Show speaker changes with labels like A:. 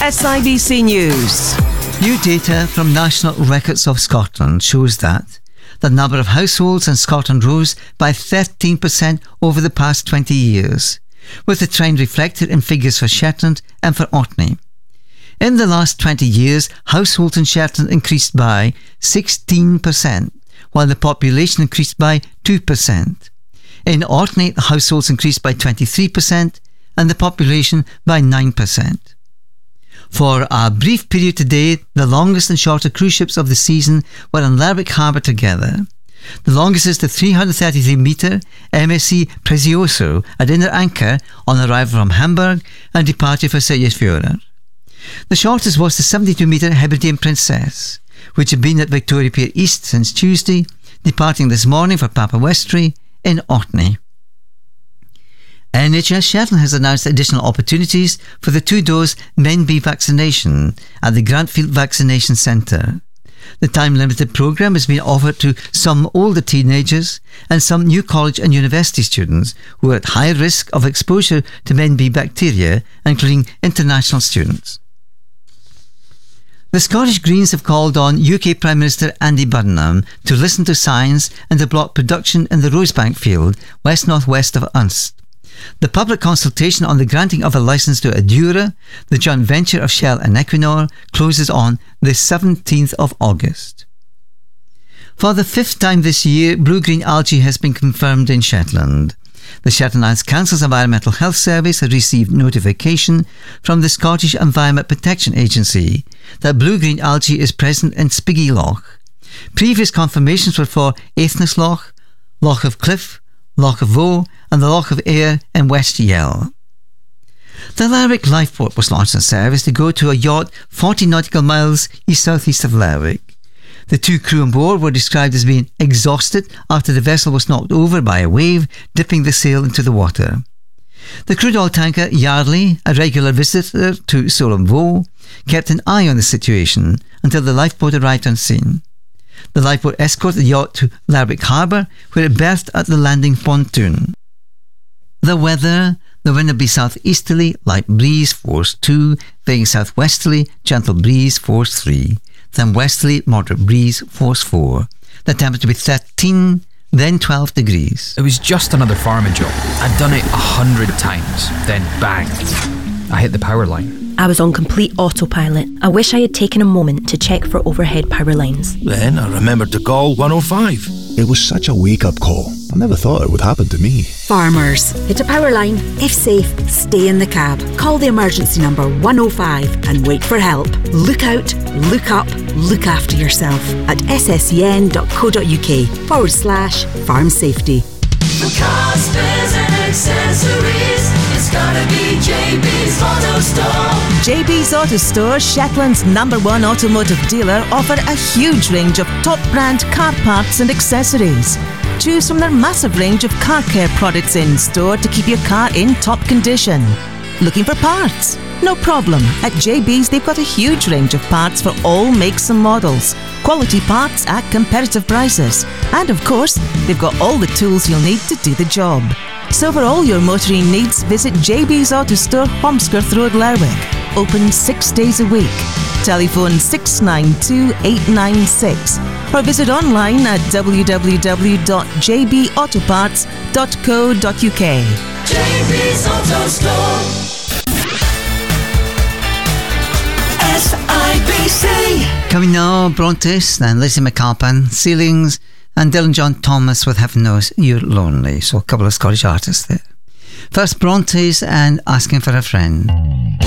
A: SIBC News.
B: New data from National Records of Scotland shows that the number of households in Scotland rose by 13% over the past 20 years, with the trend reflected in figures for Shetland and for Orkney. In the last 20 years, households in Shetland increased by 16%, while the population increased by 2%. In Orkney, the households increased by 23% and the population by 9%. For a brief period today, the longest and shorter cruise ships of the season were in Lerwick Harbour together. The longest is the 333-metre MSC Prezioso at Inner Anchor on arrival from Hamburg and departure for Seyðisfjörður. The shortest was the 72-metre Hebridean Princess, which had been at Victoria Pier East since Tuesday, departing this morning for Papa Westray in Orkney. NHS Shetland has announced additional opportunities for the 2-dose MenB vaccination at the Grantfield Vaccination Centre. The time-limited programme has been offered to some older teenagers and some new college and university students who are at high risk of exposure to MenB bacteria, including international students. The Scottish Greens have called on UK Prime Minister Andy Burnham to listen to science and to block production in the Rosebank field, west-northwest of Unst. The public consultation on the granting of a licence to Adura, the joint venture of Shell and Equinor, closes on the 17th of August. For the 5th time this year, blue-green algae has been confirmed in Shetland. The Shetland Islands Council's Environmental Health Service has received notification from the Scottish Environment Protection Agency that blue-green algae is present in Spiggy Loch. Previous confirmations were for Aithnes Loch, Loch of Cliff, Loch of Voe and the Loch of Ayr in West Yell. The Lerwick Lifeboat was launched in service to go to a yacht 40 nautical miles east-southeast of Lerwick. The 2 crew on board were described as being exhausted after the vessel was knocked over by a wave, dipping the sail into the water. The crude oil tanker Yardley, a regular visitor to Solom Voe, kept an eye on the situation until the lifeboat arrived on scene. The lifeboat escorted the yacht to Lerwick Harbour, where it berthed at the landing pontoon. The weather: the wind will be southeasterly, light breeze, force 2, veering southwesterly, gentle breeze, force 3, then westerly, moderate breeze, force 4. The temperature will be 13, then 12 degrees.
C: It was just another farming job. I'd done it 100 times, then bang, I hit the power line.
D: I was on complete autopilot. I wish I had taken a moment to check for overhead power lines.
E: Then I remembered to call 105.
F: It was such a wake-up call. I never thought it would happen to me.
G: Farmers, hit a power line. If safe, stay in the cab. Call the emergency number 105 and wait for help. Look out, look up, look after yourself at sscn.co.uk/farm safety.
H: For car spares and accessories, it's gotta be JB's Auto Store.
A: JB's Auto Store, Shetland's #1 automotive dealer, offer a huge range of top brand car parts and accessories. Choose from their massive range of car care products in store to keep your car in top condition. Looking for parts? No problem. At JB's they've got a huge range of parts for all makes and models. Quality parts at competitive prices. And of course, they've got all the tools you'll need to do the job. So for all your motoring needs, visit JB's Auto Store, Holmskirth Road, Lerwick. Open 6 days a week. Telephone 692 896 or visit online at www.jbautoparts.co.uk.
H: JB's Auto Store. SIBC.
B: Coming now, Brontes, then Lizzie McAlpin, Ceilings, and Dylan John Thomas with Heaven Knows You're Lonely. So a couple of Scottish artists there. First, Brontes and Asking for a Friend.